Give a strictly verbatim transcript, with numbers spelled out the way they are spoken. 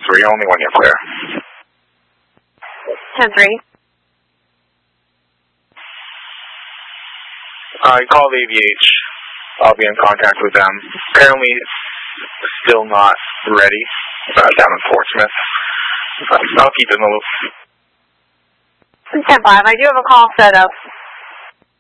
three, only when you're clear. ten three. I uh, called A V H. I'll be in contact with them. Apparently, still not ready uh, down in Portsmouth. Uh, I'll keep in the loop. ten five, I do have a call set up